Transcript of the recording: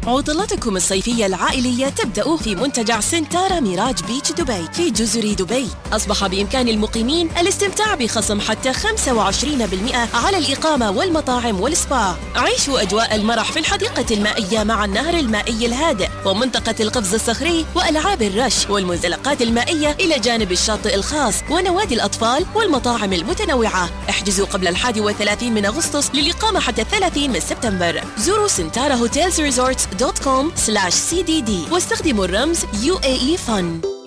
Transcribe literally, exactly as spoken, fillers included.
عطلتكم الصيفية العائلية تبدأ في منتجع سنتارا ميراج بيتش دبي في جزر دبي. أصبح بإمكان المقيمين الاستمتاع بخصم حتى خمسة وعشرين بالمئة على الإقامة والمطاعم والسبا. عيشوا أجواء المرح في الحديقة المائية مع النهر المائي الهادئ ومنطقة القفز الصخري وألعاب الرش والمنزلقات المائية إلى جانب الشاطئ الخاص ونوادي الأطفال والمطاعم المتنوعة. احجزوا قبل الحادي والثلاثين من أغسطس للإقامة حتى الثلاثين من سبتمبر. زوروا سنتارا هوتيلز ريزورتس دوت كوم سلاش سي دي دي واستخدموا الرمز يو اي اي فن.